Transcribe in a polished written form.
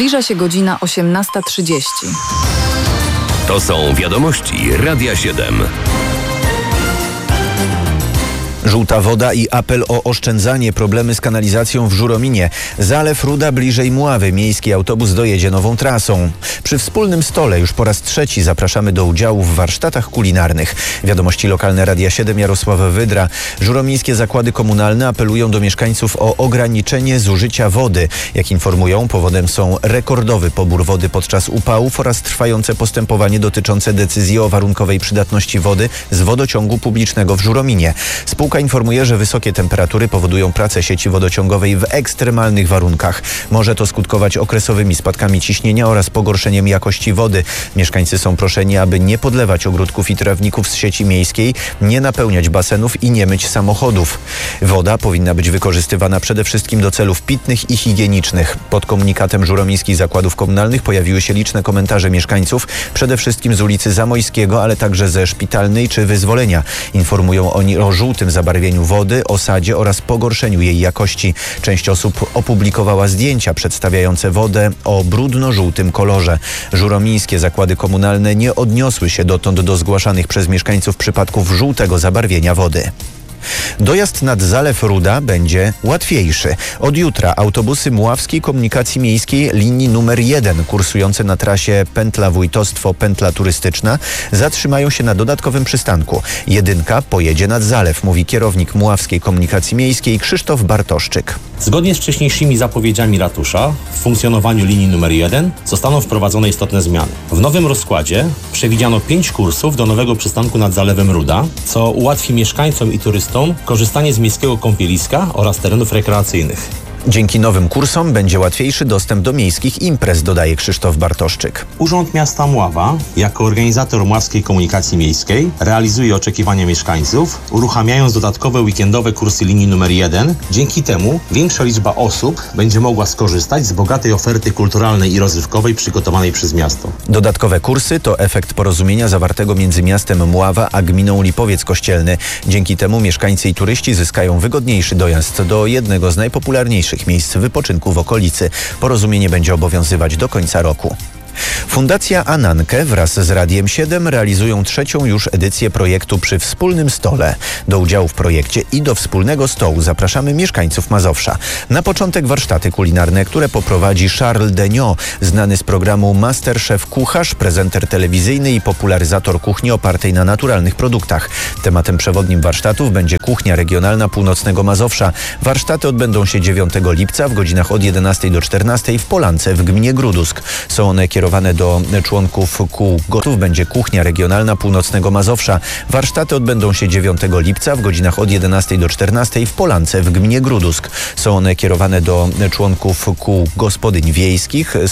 Zbliża się godzina 18:30. To są wiadomości Radia 7. Żółta woda i apel o oszczędzanie, problemy z kanalizacją w Żurominie. Zalew Ruda bliżej Mławy. Miejski autobus dojedzie nową trasą. Przy wspólnym stole już po raz trzeci zapraszamy do udziału w warsztatach kulinarnych. Wiadomości lokalne Radia 7, Jarosław Wydra. Żuromińskie zakłady komunalne apelują do mieszkańców o ograniczenie zużycia wody. Jak informują, powodem są rekordowy pobór wody podczas upałów oraz trwające postępowanie dotyczące decyzji o warunkowej przydatności wody z wodociągu publicznego w Żurominie. Spółka informuje, że wysokie temperatury powodują pracę sieci wodociągowej w ekstremalnych warunkach. Może to skutkować okresowymi spadkami ciśnienia oraz pogorszeniem jakości wody. Mieszkańcy są proszeni, aby nie podlewać ogródków i trawników z sieci miejskiej, nie napełniać basenów i nie myć samochodów. Woda powinna być wykorzystywana przede wszystkim do celów pitnych i higienicznych. Pod komunikatem żuromińskich zakładów komunalnych pojawiły się liczne komentarze mieszkańców, przede wszystkim z ulicy Zamojskiego, ale także ze Szpitalnej czy Wyzwolenia. Informują oni o żółtym zabarwieniu wody, osadzie oraz pogorszeniu jej jakości. Część osób opublikowała zdjęcia przedstawiające wodę o brudno-żółtym kolorze. Żuromińskie zakłady komunalne nie odniosły się dotąd do zgłaszanych przez mieszkańców przypadków żółtego zabarwienia wody. Dojazd nad Zalew Ruda będzie łatwiejszy. Od jutra autobusy Mławskiej Komunikacji Miejskiej linii numer 1 kursujące na trasie Pętla Wójtostwo-Pętla Turystyczna zatrzymają się na dodatkowym przystanku. Jedynka pojedzie nad Zalew, mówi kierownik Mławskiej Komunikacji Miejskiej Krzysztof Bartoszczyk. Zgodnie z wcześniejszymi zapowiedziami ratusza w funkcjonowaniu linii numer 1 zostaną wprowadzone istotne zmiany. W nowym rozkładzie przewidziano 5 kursów do nowego przystanku nad Zalewem Ruda, co ułatwi mieszkańcom i turystom korzystanie z miejskiego kąpieliska oraz terenów rekreacyjnych. Dzięki nowym kursom będzie łatwiejszy dostęp do miejskich imprez, dodaje Krzysztof Bartoszczyk. Urząd Miasta Mława, jako organizator Mławskiej Komunikacji Miejskiej, realizuje oczekiwania mieszkańców, uruchamiając dodatkowe weekendowe kursy linii numer 1. Dzięki temu większa liczba osób będzie mogła skorzystać z bogatej oferty kulturalnej i rozrywkowej przygotowanej przez miasto. Dodatkowe kursy to efekt porozumienia zawartego między miastem Mława a gminą Lipowiec Kościelny. Dzięki temu mieszkańcy i turyści zyskają wygodniejszy dojazd do jednego z najpopularniejszych miejsc wypoczynku w okolicy. Porozumienie będzie obowiązywać do końca roku. Fundacja Ananke wraz z Radiem 7 realizują trzecią już edycję projektu Przy Wspólnym Stole. Do udziału w projekcie i do wspólnego stołu zapraszamy mieszkańców Mazowsza. Na początek warsztaty kulinarne, które poprowadzi Charles Degnaud, znany z programu MasterChef Kucharz, prezenter telewizyjny i popularyzator kuchni opartej na naturalnych produktach. Tematem przewodnim warsztatów będzie kuchnia regionalna północnego Mazowsza. Warsztaty odbędą się 9 lipca w godzinach od 11 do 14 w Polance w gminie Grudusk. Są one kierowane do członków kół gotów. Będzie kuchnia regionalna północnego Mazowsza. Warsztaty odbędą się 9 lipca w godzinach od 11 do 14 w Polance w gminie Grudusk. Są one kierowane do członków kół gospodyń wiejskich.